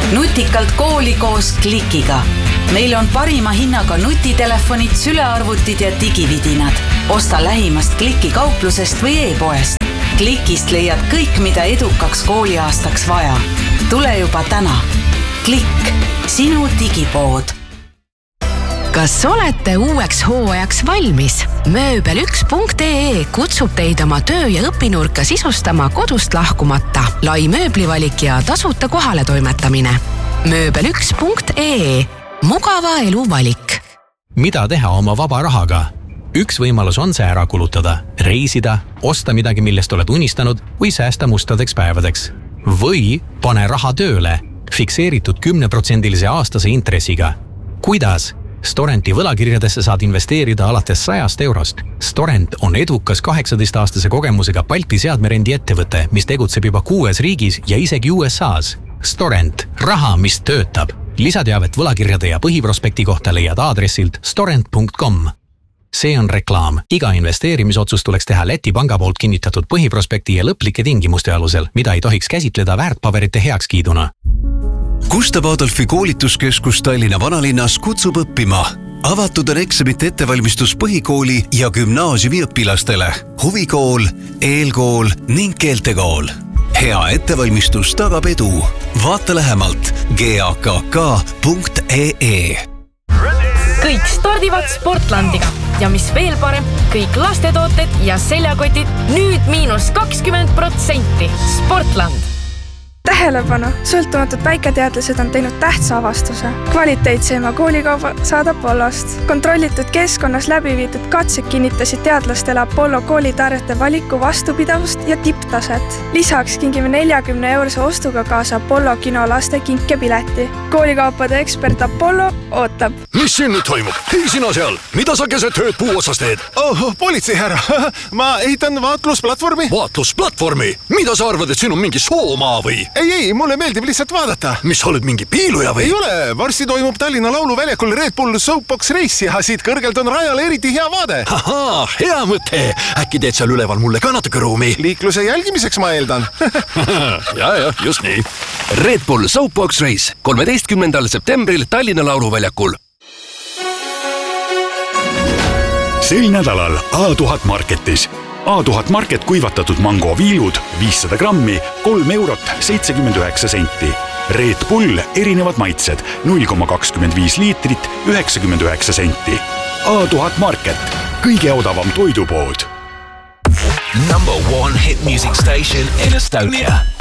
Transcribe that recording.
Nutikalt kooli koos Klikiga. Meil on parima hinnaga nutitelefonid, sülearvutid ja digividinad. Osta lähimast Kliki kauplusest või e-poest. Klikist leiad kõik, mida edukaks kooliaastaks vaja. Tule juba täna. Klikk, sinu digipood. Kas olete uueks hooajaks valmis? Mööbel1.ee kutsub teid oma töö- ja õpinurka sisustama kodust lahkumata. Lai mööblivalik ja tasuta kohale toimetamine. Mööbel1.ee. Mugava elu valik. Mida teha oma vaba rahaga? Üks võimalus on see ära kulutada, reisida, osta midagi, millest oled unistanud või säästa mustadeks päevadeks. Või pane raha tööle, fikseeritud 10% aastase intressiga. Kuidas? Storenti võlakirjadesse saad investeerida alates 100 eurost. Storent on edukas 18-aastase kogemusega Balti seadmerendi ettevõte, mis tegutseb juba 6 riigis ja isegi USAs. Storent, raha, mis töötab. Lisateavet võlakirjade ja põhiprospekti kohta leiad aadressilt storent.com. See on reklaam. Iga investeerimisotsus tuleks teha Läti panga poolt kinnitatud põhiprospekti ja lõplike tingimuste alusel, mida ei tohiks käsitleda väärtpaberite heakskiiduna. Gustav Adolfi koolituskeskus Tallinna vanalinnas kutsub õppima. Avatud on eksamite ettevalmistus põhikooli ja gümnaasiumi õpilastele. Huvikool, eelkool ning keeltekool. Hea ettevalmistus tagab edu. Vaata lähemalt gakk.ee. Kõik stardivad Sportlandiga. Ja mis veel parem, kõik lastetooted ja seljakotid nüüd -20%. Sportland. Tähelepanu! Sõltumatud väiketeadlased on teinud tähtsa avastuse. Kvaliteetseima koolikauba saad Apollost. Kontrollitud keskkonnas läbi viidud katsed kinnitasid teadlastele Apollo koolitarjete valiku vastupidavust ja tipptaset. Lisaks kingime 40 € ostuga kaasa Apollo kino laste kinkepileti. Koolikaupade ekspert Apollo ootab. Mis siin nüüd toimub? Hei sina seal! Mida sa keset tööd puu otsas teed? Politsei härra! Ma ehitan vaatlusplatvormi. Vaatlusplatvormi? Mida sa arvad, et siin on mingi soomaa või? Ei, mulle meeldib lihtsalt vaadata. Mis sa oled mingi piiluja või? Ei ole, varsti toimub Tallinna lauluväljakul Red Bull Soapbox Race ja siit kõrgelt on rajale eriti hea vaade. Ahaa, hea mõte. Äkki teed seal üleval mulle ka natuke ruumi? Liikluse jälgimiseks ma eeldan. ja, just nii. Red Bull Soapbox Race 13. septembril Tallinna lauluväljakul. Sel nädalal A1000 Marketis. A1000 Market kuivatatud mango viilud 500 grammi 3,79 €. Red Bull erinevad maitsed 0,25 liitrit 99 senti. A1000 Market, kõige odavam toidupood. Number 1 hit music station in Estonia.